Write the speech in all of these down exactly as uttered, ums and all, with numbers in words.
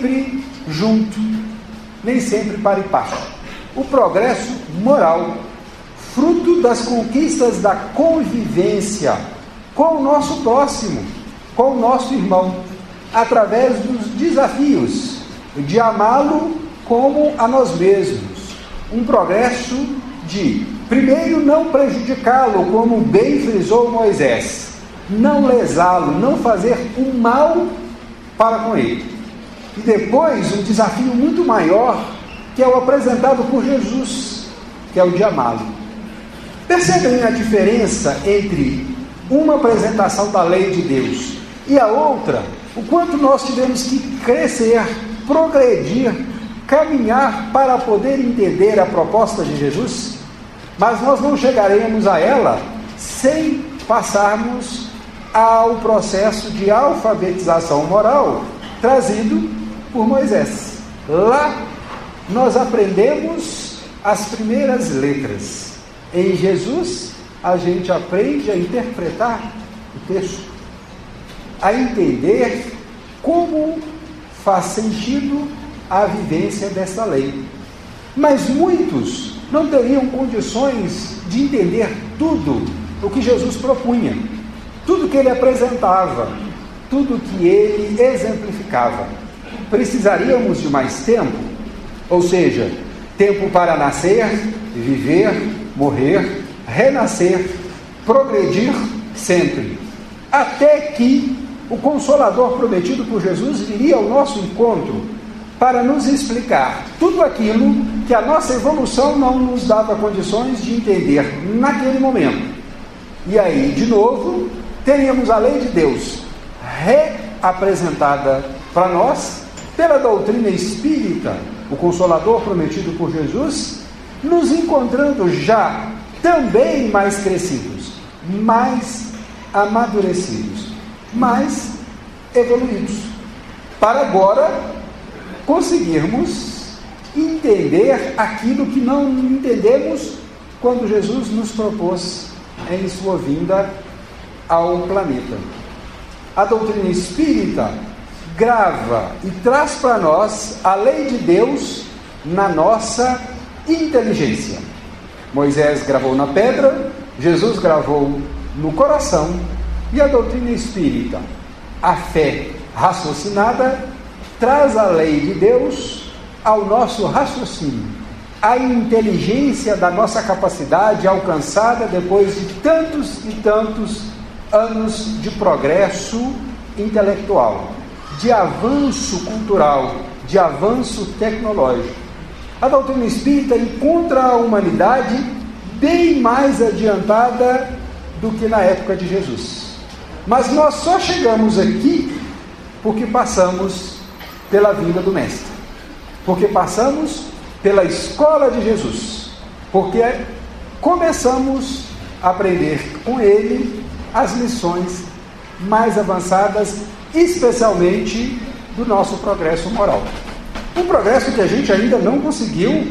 sempre junto, nem sempre para e passo. O progresso moral, fruto das conquistas da convivência com o nosso próximo, com o nosso irmão, através dos desafios de amá-lo como a nós mesmos. Um progresso de, primeiro, não prejudicá-lo, como bem frisou Moisés, não lesá-lo, não fazer um mal para com ele. E depois, um desafio muito maior, que é o apresentado por Jesus, que é o de amá-lo. Percebem a diferença entre uma apresentação da lei de Deus e a outra? O quanto nós tivemos que crescer, progredir, caminhar para poder entender a proposta de Jesus? Mas nós não chegaremos a ela sem passarmos ao processo de alfabetização moral trazido por Moisés. Lá nós aprendemos as primeiras letras. Em Jesus a gente aprende a interpretar o texto, a entender como faz sentido a vivência dessa lei. Mas muitos não teriam condições de entender tudo o que Jesus propunha, tudo que ele apresentava, tudo que ele exemplificava. Precisaríamos de mais tempo, ou seja, tempo para nascer, viver, morrer, renascer, progredir sempre, até que o Consolador prometido por Jesus viria ao nosso encontro para nos explicar tudo aquilo que a nossa evolução não nos dava condições de entender naquele momento. E aí, de novo, teríamos a lei de Deus reapresentada para nós pela doutrina espírita, o Consolador prometido por Jesus, nos encontrando já também mais crescidos, mais amadurecidos, mais evoluídos, para agora conseguirmos entender aquilo que não entendemos quando Jesus nos propôs em sua vinda ao planeta. A doutrina espírita grava e traz para nós a lei de Deus na nossa inteligência. Moisés gravou na pedra, Jesus gravou no coração, e a doutrina espírita, a fé raciocinada, traz a lei de Deus ao nosso raciocínio, a inteligência da nossa capacidade alcançada depois de tantos e tantos anos de progresso intelectual, de avanço cultural, de avanço tecnológico. A doutrina espírita encontra a humanidade bem mais adiantada do que na época de Jesus. Mas nós só chegamos aqui porque passamos pela vinda do Mestre, porque passamos pela escola de Jesus, porque começamos a aprender com ele as lições mais avançadas, especialmente do nosso progresso moral. Um progresso que a gente ainda não conseguiu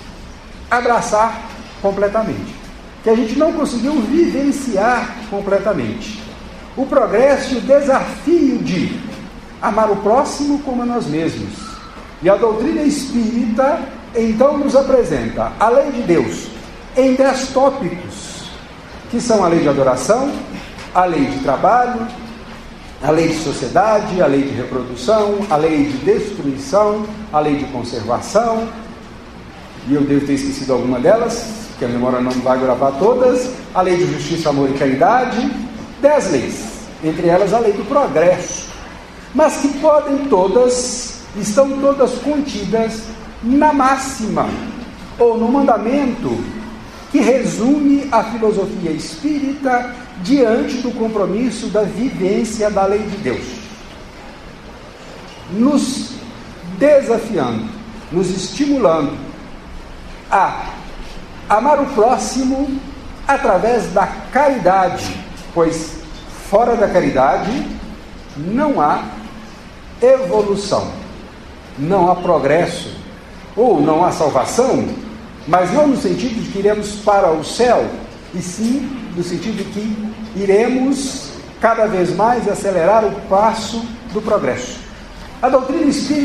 abraçar completamente, que a gente não conseguiu vivenciar completamente. O progresso e o desafio de amar o próximo como a nós mesmos. E a doutrina espírita então nos apresenta a lei de Deus em dez tópicos, que são a lei de adoração, a lei de trabalho, a lei de sociedade, a lei de reprodução, a lei de destruição, a lei de conservação, e eu devo ter esquecido alguma delas, que a memória não vai gravar todas, a lei de justiça, amor e caridade, dez leis, entre elas a lei do progresso, mas que podem todas, estão todas contidas na máxima, ou no mandamento, que resume a filosofia espírita diante do compromisso da vivência da lei de Deus, nos desafiando, nos estimulando a amar o próximo através da caridade, pois fora da caridade não há evolução, não há progresso, ou não há salvação, mas não no sentido de que iremos para o céu, e sim no sentido de que iremos cada vez mais acelerar o passo do progresso. A doutrina espírita